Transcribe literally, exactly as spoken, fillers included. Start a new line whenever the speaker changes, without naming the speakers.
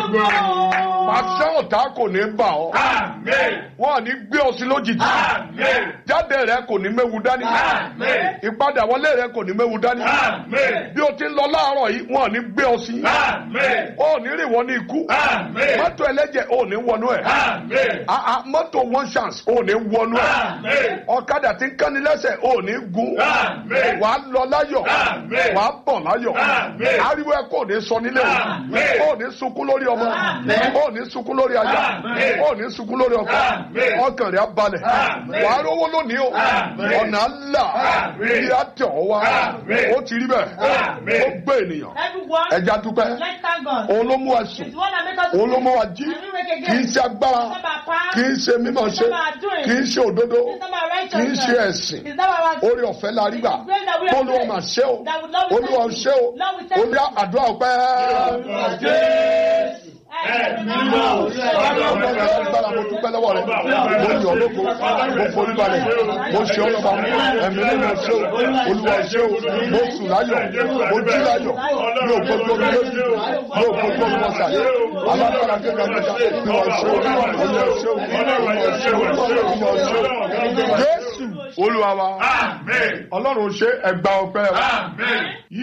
Pàṣẹ ọ̀tá kò ní bà ọ́. Wọ́n ò ní gbé ọ sí lójijì. Jáde rẹ kò ní méwu dání. Ìpadà wọlé rẹ kò ní méwu dání. Bí o ti ń lọ láàárọ̀ yìí, wọ́n ò ní gbé ọ sí. O ò ní rìn wọ́n ní ikú. Mọ́tò ẹlẹ́jẹ̀ o ò ní wọnú ẹ̀. Mọ́tò one chance o ò ní wọnú ẹ̀. Ọ̀kadà tí ń kánni lẹ́sẹ̀ o ò ní gun. Wàá lọ láyọ̀. Wàá bọ̀ láyọ̀. Ariwo ẹ kò ní sọ nílé o. O ò ní sunkún lórí ọmọ. O ò ní sunkún lórí aya. O ò ní sunkún lórí ọkọ. Ọkàn rẹ̀ á balẹ̀. Wàá rówó lónìí o. Ọ̀nà ńlá bí a tẹ̀ ọ́ wá. Ó ti rí bẹ́ẹ̀. Ó gbé ènìyàn. Ẹja dúpẹ́. Òun ló mú wa sùn. Òun ló mú wa jí. Kì í ṣe agbára. Kì í ṣe mímọ̀ ṣe. Kì í ṣe òdodo. Kì í ṣe ẹ̀sìn. Orí ọ̀fẹ́ la rí gbà. Olúwa mà ṣe o. Olúwa ṣe o. Olúwa àdúrà ọpẹ́. Mo dúpẹ́ lọ́wọ́ rẹ̀, mo yọ̀ lóko, mo forí balẹ̀, mo ṣe ọlọ́ba, ẹ̀mí ní mo ṣe o, Olúwa ṣe o, mo sùn láyọ̀, mo jí láyọ̀, mi ò gbogbo mi lójú, mi ò gbogbo mi wọ́n sàyẹ̀, alágbára gẹ́gẹ́ gẹ́gẹ́, mi ò ṣe o, Olúwa ṣe o, Olúwa ṣe o, Olúwa ṣe o. Jésù Olúwa wa, Ọlọ́run ṣe ẹgbàá ọpẹ́ wa.